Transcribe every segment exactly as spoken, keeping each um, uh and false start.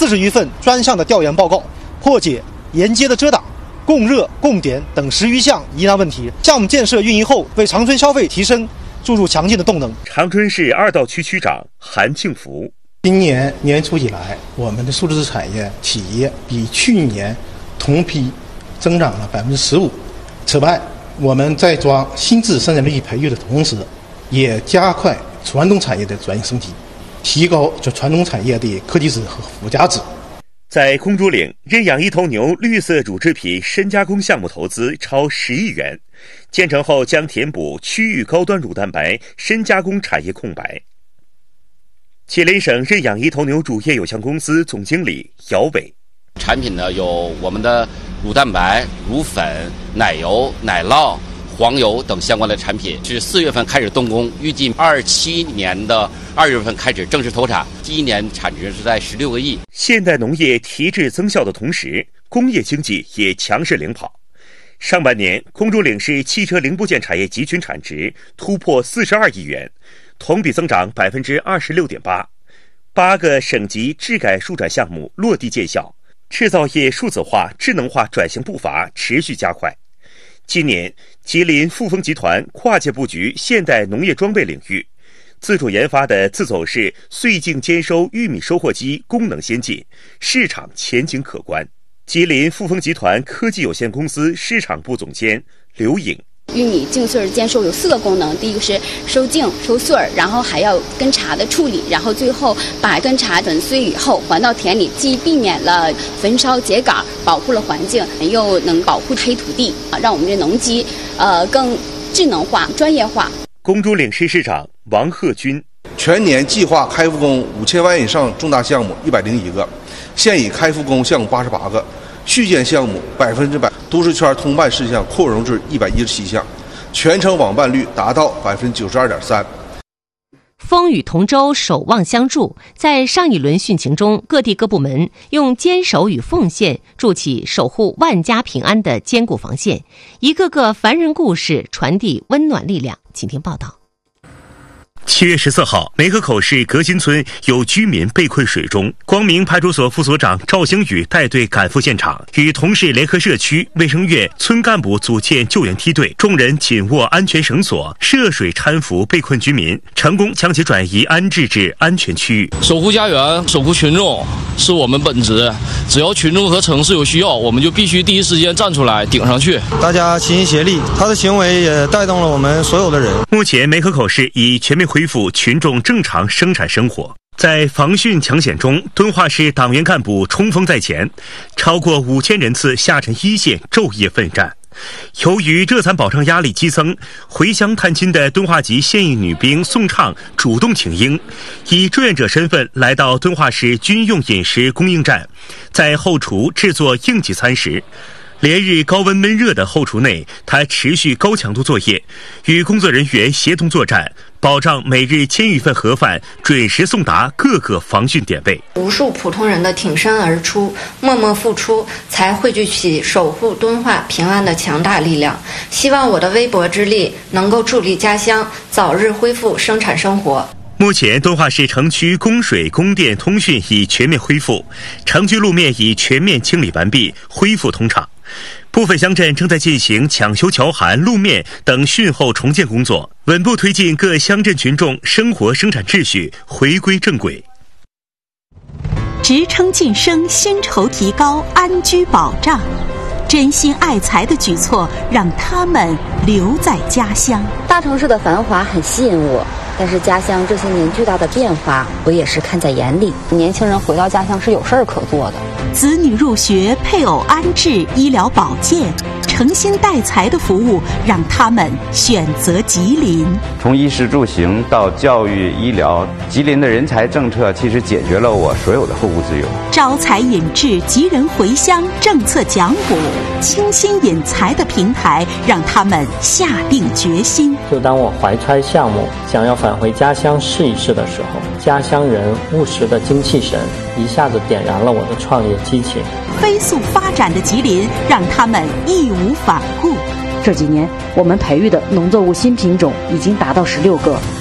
四十余份专项的调研报告，破解沿街的遮挡、供热、供电等十余项疑难问题。项目建设运营后，为长春消费提升注入强劲的动能。 长春市二道区区长韩庆福： 今年年初以来，我们的数字产业企业比去年同期增长了百分之十五。此外，我们在抓新质生产力培育的同时，也加快传统产业的转型升级，提高这传统产业的科技值和附加值。 在公主岭，认养一头牛绿色乳制品深加工项目投资超十亿元，建成后将填补区域高端乳蛋白深加工产业空白。吉林省认养一头牛乳业有限公司总经理姚伟： 产品呢有我们的乳蛋白、乳粉、奶油、奶酪、黄油等相关的产品，是四月份开始动工，预计二七年的二月份开始正式投产，第一年产值是在十六个亿。 现代农业提质增效的同时，工业经济也强势领跑。上半年，公主岭市汽车零部件产业集群产值突破四十二亿元，同比增长百分之二十六点八。八个省级质改数转项目落地见效，制造业数字化、智能化转型步伐持续加快。今年，吉林富丰集团跨界布局现代农业装备领域，自主研发的自走式绥靖兼收玉米收获机功能先进，市场前景可观。吉林富丰集团科技有限公司市场部总监刘颖： 玉米净穗兼收有四个功能，第一个是收茎、收穗儿，然后还要根茬的处理，然后最后把根茬粉碎以后还到田里，既避免了焚烧秸秆，保护了环境，又能保护黑土地，让我们的农机呃更智能化、专业化。 公主岭市市长王鹤军： 全年计划开复工五千万以上重大项目一百零一个，现已开复工项目八十八个，续建项目百分之百，都市圈通办事项扩容至一百一十七项，全程网办率达到百分之九十二点三。 风雨同舟，守望相助。在上一轮汛情中，各地各部门用坚守与奉献筑起守护万家平安的坚固防线，一个个凡人故事传递温暖力量。请听报道。 七月十四号，梅河口市革新村有居民被困水中，光明派出所副所长赵兴宇带队赶赴现场，与同事联合社区卫生院村干部组建救援梯队，众人紧握安全绳索，涉水搀扶被困居民，成功将其转移安置至安全区域。 守护家园、守护群众是我们本职，只要群众和城市有需要，我们就必须第一时间站出来顶上去。 大家齐心协力，他的行为也带动了我们所有的人。 目前梅河口市已全面恢复群众正常生产生活。在防汛抢险中，敦化市党员干部冲锋在前，超过五千人次下沉一线，昼夜奋战。由于热残保障压力激增，回乡探亲的敦化籍现役女兵宋畅主动请缨，以志愿者身份来到敦化市军用饮食供应站，在后厨制作应急餐食。连日高温闷热的后厨内，他持续高强度作业，与工作人员协同作战，保障每日千余份盒饭准时送达各个防汛点位。 无数普通人的挺身而出、默默付出，才汇聚起守护敦化平安的强大力量。希望我的微薄之力能够助力家乡早日恢复生产生活。 目前，敦化市城区供水、供电、通讯已全面恢复，城区路面已全面清理完毕，恢复通畅。部分乡镇正在进行抢修桥涵、路面等汛后重建工作，稳步推进各乡镇群众生活生产秩序回归正轨。 职称晋升，薪酬提高，安居保障，真心爱才的举措让他们留在家乡。 大城市的繁华很吸引我，但是家乡这些年巨大的变化，我也是看在眼里。年轻人回到家乡是有事儿可做的。 子女入学、配偶安置、医疗保健，诚心待才的服务让他们选择吉林。 从衣食住行到教育、医疗，吉林的人才政策其实解决了我所有的后顾之忧。 招才引智、吉人回乡政策讲补，倾心引才的平台让他们下定决心。 就当我怀揣项目想要返回家乡试一试的时候，家乡人务实的精气神一下子点燃了我的创业激情。 飞速发展的吉林让他们义无反顾。 这几年我们培育的农作物新品种已经达到十六个，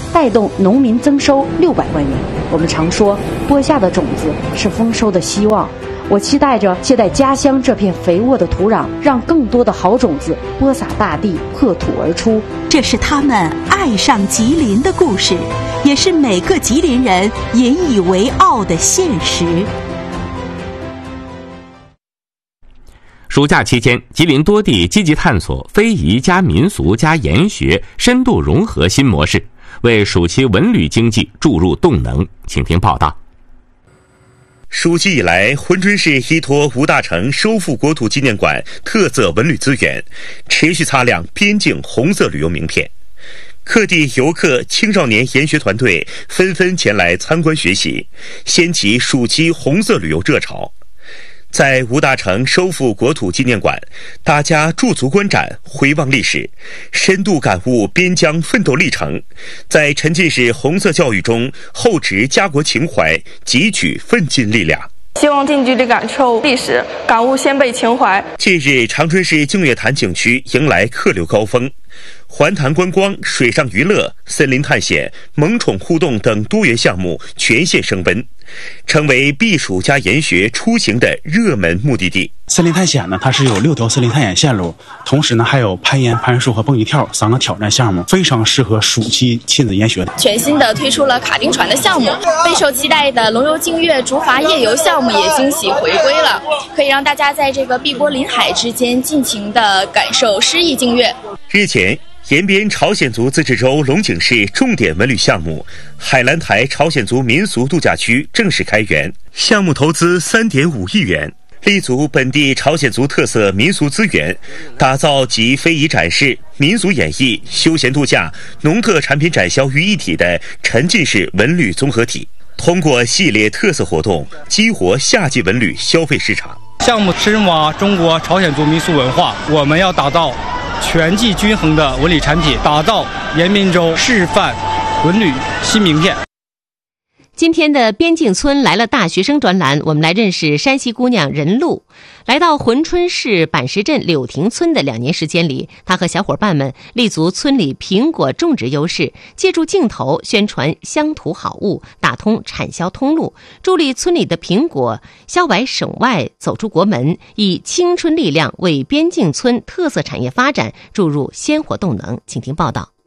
带动农民增收六百万元。我们常说，播下的种子是丰收的希望。我期待着借贷家乡这片肥沃的土壤，让更多的好种子播撒大地，破土而出。 这是他们爱上吉林的故事，也是每个吉林人引以为傲的现实。 暑假期间，吉林多地积极探索非遗加民俗加研学深度融合新模式，为暑期文旅经济注入动能。请听报道。 暑期以来，珲春市依托吴大成收复国土纪念馆特色文旅资源，持续擦亮边境红色旅游名片。各地游客、青少年研学团队纷纷前来参观学习，掀起暑期红色旅游热潮。在吴大成收复国土纪念馆，大家驻足观展，回望历史，深度感悟边疆奋斗历程，在沉浸式红色教育中厚植家国情怀，汲取奋进力量。 希望近距离感受历史，感悟先辈情怀。 近日，长春市净月潭景区迎来客流高峰，环潭观光、水上娱乐、森林探险、萌宠互动等多元项目全线升温，成为避暑加研学出行的热门目的地。 森林探险呢，它是有六条森林探险线路，同时呢还有攀岩、攀树和蹦极跳三个挑战项目，非常适合暑期亲子研学。 全新的推出了卡丁船的项目，备受期待的龙游净月竹筏夜游项目也惊喜回归了，可以让大家在这个碧波临海之间尽情的感受诗意净月。 日前，延边朝鲜族自治州龙井市重点文旅项目海兰台朝鲜族民俗度假区正式开园，项目投资 三点五亿元，立足本地朝鲜族特色民俗资源，打造集非遗展示、民俗演绎、休闲度假、农特产品展销于一体的沉浸式文旅综合体。通过系列特色活动，激活夏季文旅消费市场。 项目深挖中国朝鲜族民俗文化，我们要打造全季均衡的文旅产品，打造延边州示范文旅新名片。 今天的边境村来了大学生专栏，我们来认识山西姑娘任露。来到珲春市板石镇柳亭村的两年时间里，她和小伙伴们立足村里苹果种植优势，借助镜头宣传乡土好物，打通产销通路，助力村里的苹果销外省外，走出国门，以青春力量为边境村特色产业发展注入鲜活动能。请听报道。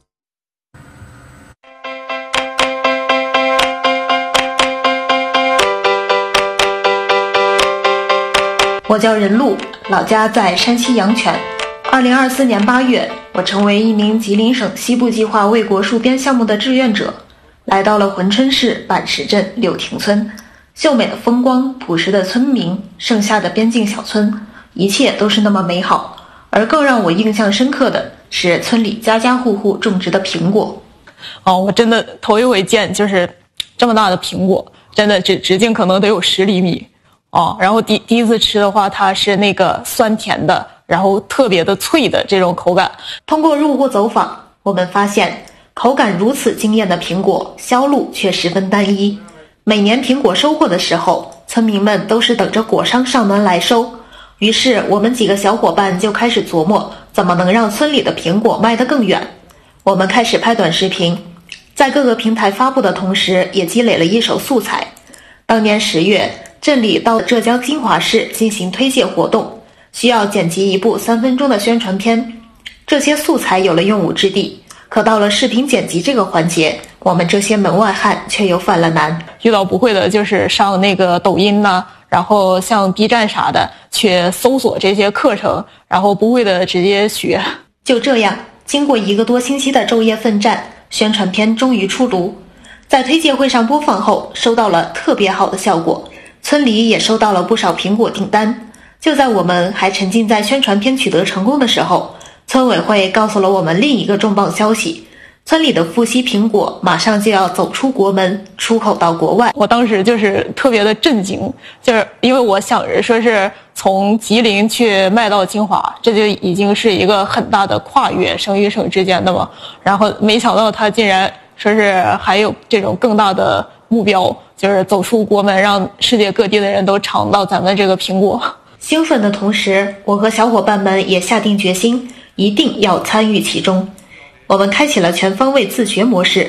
我叫任露，老家在山西阳泉。二零二四年八月，我成为一名吉林省西部计划为国戍边项目的志愿者，来到了珲春市板石镇柳亭村。秀美的风光，朴实的村民，盛夏的边境小村，一切都是那么美好。而更让我印象深刻的是村里家家户户种植的苹果。 哦，我真的头一回见，就是这么大的苹果，真的直直径可能得有十厘米。哦，然后第第一次吃的话，它是那个酸甜的，然后特别的脆的这种口感。 通过入户走访，我们发现口感如此惊艳的苹果销路却十分单一。每年苹果收获的时候，村民们都是等着果商上门来收。于是我们几个小伙伴就开始琢磨，怎么能让村里的苹果卖得更远。我们开始拍短视频，在各个平台发布的同时，也积累了一手素材。当年十月，镇里到浙江金华市进行推介活动，需要剪辑一部三分钟的宣传片。这些素材有了用武之地，可到了视频剪辑这个环节，我们这些门外汉却又犯了难。 遇到不会的就是上那个抖音呐、啊，然后像 B 站啥的去搜索这些课程，然后不会的直接学。 就这样，经过一个多星期的昼夜奋战，宣传片终于出炉。在推介会上播放后，收到了特别好的效果。村里也收到了不少苹果订单。就在我们还沉浸在宣传片取得成功的时候，村委会告诉了我们另一个重磅消息，村里的富硒苹果马上就要走出国门，出口到国外。 我当时就是特别的震惊，就是因为我想着说是从吉林去卖到金华，这就已经是一个很大的跨越，省与省之间的嘛。然后没想到他竟然说是还有这种更大的目标，就是走出国门，让世界各地的人都尝到咱们这个苹果。 兴奋的同时，我和小伙伴们也下定决心，一定要参与其中。我们开启了全方位自学模式，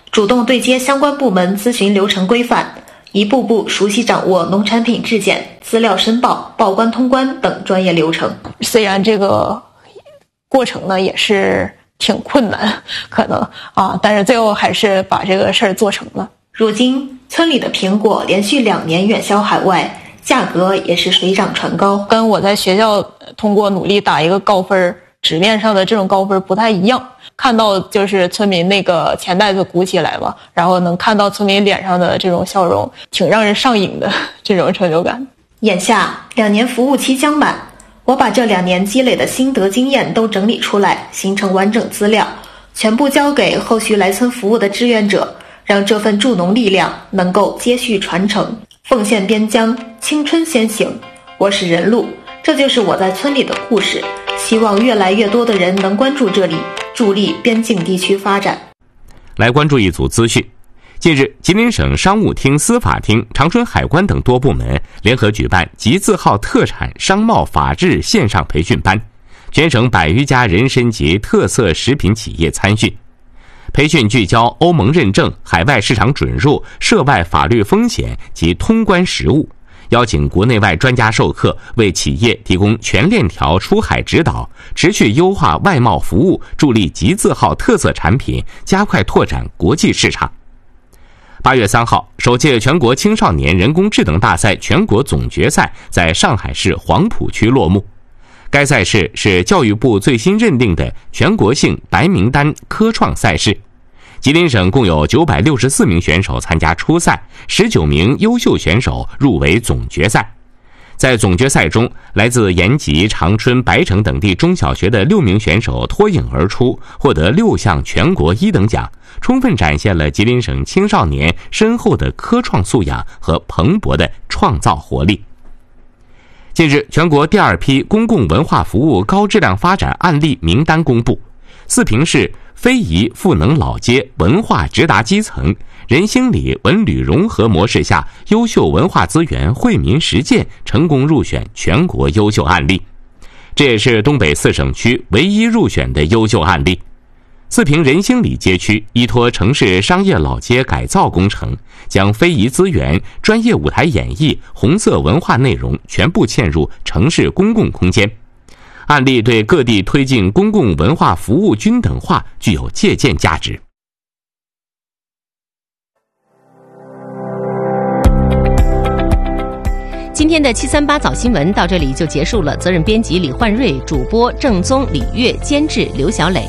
主动对接相关部门咨询流程规范，一步步熟悉掌握农产品质检、资料申报、报关通关等专业流程。 虽然这个过程呢也是挺困难，可能啊，但是最后还是把这个事儿做成了。 如今，村里的苹果连续两年远销海外，价格也是水涨船高， 跟我在学校通过努力打一个高分，纸面上的这种高分不太一样。看到就是村民那个钱袋子鼓起来嘛，然后能看到村民脸上的这种笑容，挺让人上瘾的这种成就感。 眼下两年服务期将满，我把这两年积累的心得经验都整理出来，形成完整资料，全部交给后续来村服务的志愿者，让这份助农力量能够接续传承。奉献边疆，青春先行。我是任露，这就是我在村里的故事。希望越来越多的人能关注这里，助力边境地区发展。 来关注一组资讯。近日，吉林省商务厅、司法厅、长春海关等多部门联合举办集字号特产商贸法治线上培训班，全省百余家人参及特色食品企业参训。培训聚焦欧盟认证、海外市场准入、涉外法律风险及通关实务，邀请国内外专家授课，为企业提供全链条出海指导，持续优化外贸服务，助力集字号特色产品加快拓展国际市场。八月三号，首届全国青少年人工智能大赛全国总决赛在上海市黄浦区落幕。该赛事是教育部最新认定的全国性白名单科创赛事。吉林省共有九百六十四名选手参加初赛，十九名优秀选手入围总决赛。在总决赛中，来自延吉、长春、白城等地中小学的六名选手脱颖而出，获得六项全国一等奖，充分展现了吉林省青少年深厚的科创素养和蓬勃的创造活力。近日，全国第二批公共文化服务高质量发展案例名单公布，四平市非遗赋能老街，文化直达基层，人兴里文旅融合模式下优秀文化资源惠民实践成功入选全国优秀案例，这也是东北四省区唯一入选的优秀案例。四平人兴里街区依托城市商业老街改造工程，将非遗资源、专业舞台演绎、红色文化内容全部嵌入城市公共空间。案例对各地推进公共文化服务均等化具有借鉴价值。 今天的七三八早新闻到这里就结束了，责任编辑李焕瑞，主播郑宗、李月，监制刘小磊。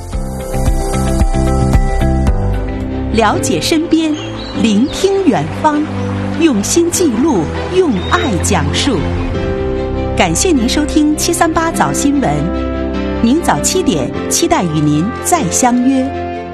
了解身边，聆听远方，用心记录，用爱讲述。感谢您收听七三八早新闻，明早七点，期待与您再相约。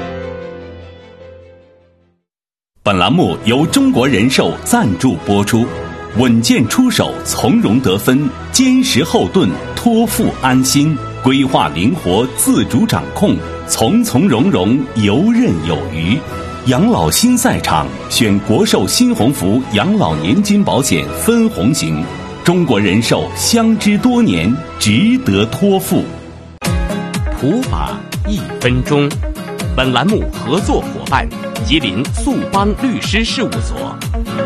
本栏目由中国人寿赞助播出。稳健出手，从容得分，坚实后盾，托付安心，规划灵活，自主掌控，从从容容，游刃有余。养老新赛场，选国寿新鸿福养老年金保险分红型，中国人寿相知多年，值得托付。 普法一分钟，本栏目合作伙伴吉林速邦律师事务所。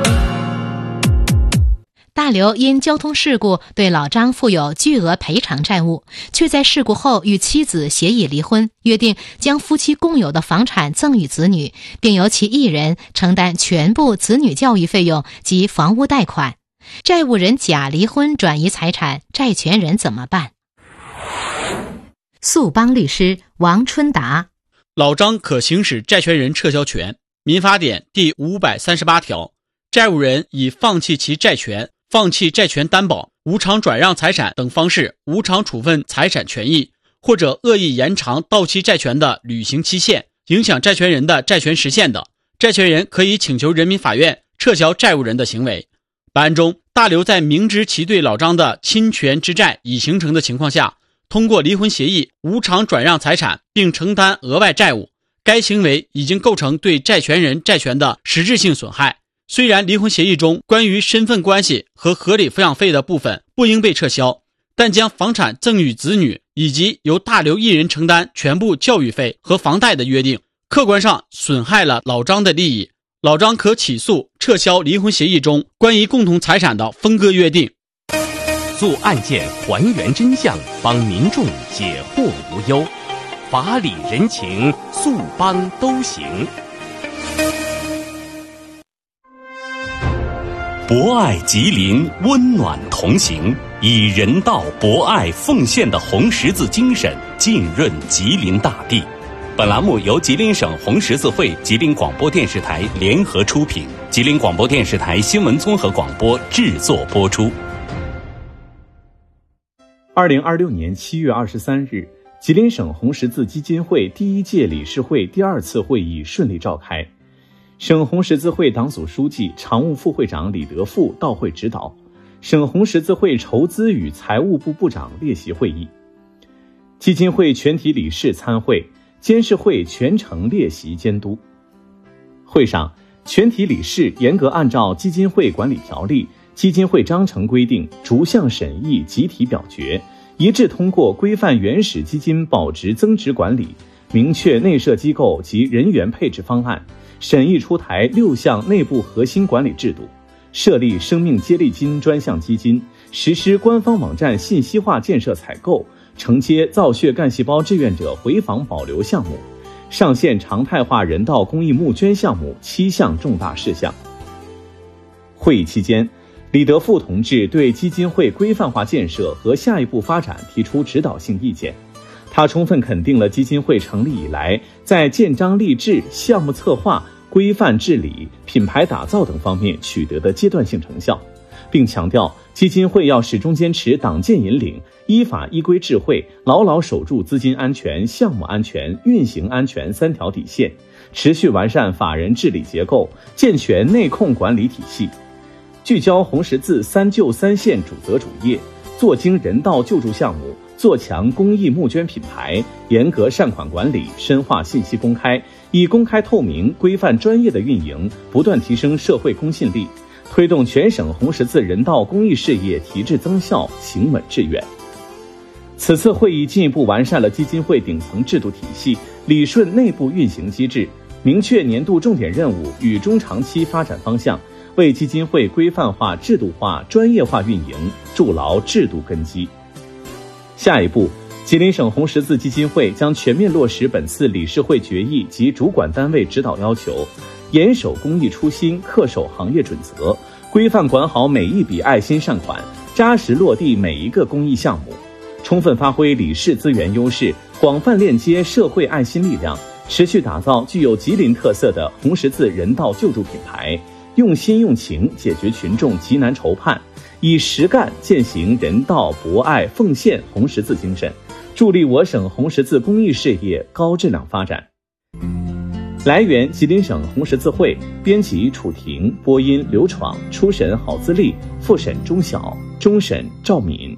大刘因交通事故对老张负有巨额赔偿债务，却在事故后与妻子协议离婚，约定将夫妻共有的房产赠与子女，并由其一人承担全部子女教育费用及房屋贷款。债务人假离婚转移财产，债权人怎么办？速邦律师王春达。 老张可行使债权人撤销权。民法典第五百三十八条，债务人以放弃其债权、放弃债权担保、无偿转让财产等方式无偿处分财产权益，或者恶意延长到期债权的履行期限，影响债权人的债权实现的，债权人可以请求人民法院撤销债务人的行为。本案中，大刘在明知其对老张的侵权之债已形成的情况下，通过离婚协议无偿转让财产并承担额外债务，该行为已经构成对债权人债权的实质性损害。虽然离婚协议中关于身份关系和合理抚养费的部分不应被撤销，但将房产赠与子女以及由大刘一人承担全部教育费和房贷的约定， 客观上损害了老张的利益，老张可起诉撤销离婚协议中关于共同财产的分割约定。 做案件还原真相，帮民众解惑无忧，法理人情，诉帮都行。 博爱吉林，温暖同行，以人道、博爱、奉献的红十字精神浸润吉林大地。本栏目由吉林省红十字会、吉林广播电视台联合出品，吉林广播电视台新闻综合广播制作播出。 二零二六年七月二十三日，吉林省红十字基金会第一届理事会第二次会议顺利召开。省红十字会党组书记、常务副会长李德富到会指导，省红十字会筹资与财务部部长列席会议。基金会全体理事参会，监事会全程列席监督。会上，全体理事严格按照基金会管理条例、基金会章程规定逐项审议集体表决，一致通过规范原始基金保值增值管理，明确内设机构及人员配置方案，审议出台六项内部核心管理制度，设立生命接力金专项基金，实施官方网站信息化建设采购，承接造血干细胞志愿者回访保留项目，上线常态化人道公益募捐项目七项重大事项。会议期间，李德富同志对基金会规范化建设和下一步发展提出指导性意见。他充分肯定了基金会成立以来在建章立制、项目策划、规范治理、品牌打造等方面取得的阶段性成效，并强调基金会要始终坚持党建引领、依法依规治会，牢牢守住资金安全、项目安全、运行安全三条底线，持续完善法人治理结构，健全内控管理体系，聚焦红十字三救三献主责主业，做精人道救助项目，做强公益募捐品牌，严格善款管理，深化信息公开，以公开透明、规范专业的运营，不断提升社会公信力，推动全省红十字人道公益事业提质增效、行稳致远。此次会议进一步完善了基金会顶层制度体系，理顺内部运行机制，明确年度重点任务与中长期发展方向，为基金会规范化、制度化、专业化运营筑牢制度根基。下一步，吉林省红十字基金会将全面落实本次理事会决议及主管单位指导要求，严守公益初心，恪守行业准则，规范管好每一笔爱心善款，扎实落地每一个公益项目，充分发挥理事资源优势，广泛链接社会爱心力量，持续打造具有吉林特色的红十字人道救助品牌，用心用情解决群众急难愁盼，以实干践行人道、博爱、奉献红十字精神，助力我省红十字公益事业高质量发展。来源：吉林省红十字会，编辑：楚婷，播音：刘闯，初审：郝自立，复审：钟晓，终审：赵敏。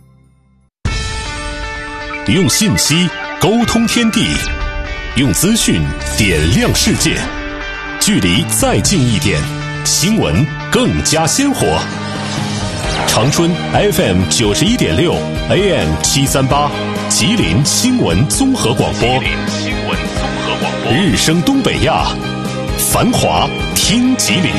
用信息沟通天地，用资讯点亮世界，距离再近一点，新闻更加鲜活。长春 F M 九十一点六 A M 七三八，吉林新闻综合广播。吉林新闻综合广播。日升东北亚，繁华听吉林。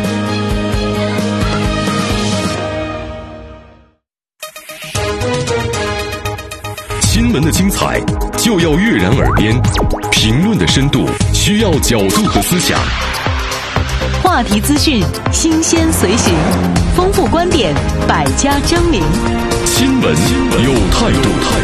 新闻的精彩就要跃然耳边，评论的深度需要角度和思想。 话题资讯新鲜随行，丰富观点，百家争鸣。 新闻有态度。